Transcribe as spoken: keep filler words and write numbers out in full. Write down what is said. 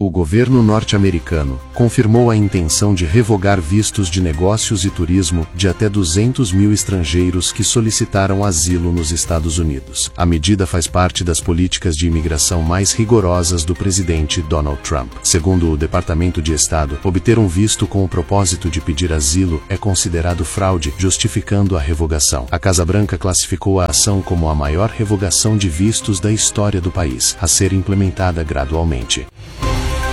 o governo norte-americano confirmou a intenção de revogar vistos de negócios e turismo de até duzentos mil estrangeiros que solicitaram asilo nos Estados Unidos. A medida faz parte das políticas de imigração mais rigorosas do presidente Donald Trump. Segundo o Departamento de Estado, obter um visto com o propósito de pedir asilo é considerado fraude, justificando a revogação. A Casa Branca classificou a ação como a maior revogação de vistos da história do país, a ser implementada gradualmente.